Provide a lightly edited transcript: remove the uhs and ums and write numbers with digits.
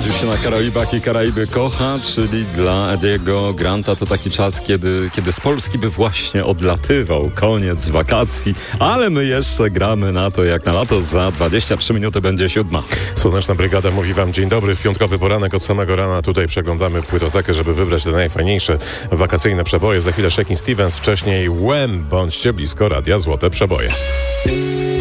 urodził się na Karaibach i Karaiby kocha, czyli dla Ediego Granta to taki czas, kiedy z Polski by właśnie odlatywał. Koniec wakacji, ale my jeszcze gramy na to jak na lato. Za 23 minuty będzie 7. Słoneczna Brygada mówi wam dzień dobry. W piątkowy poranek od samego rana tutaj przeglądamy płytotekę, żeby wybrać te najfajniejsze wakacyjne przeboje. Za chwilę Shakin' Stevens, wcześniej Wham! Bądźcie blisko radia Złote Przeboje.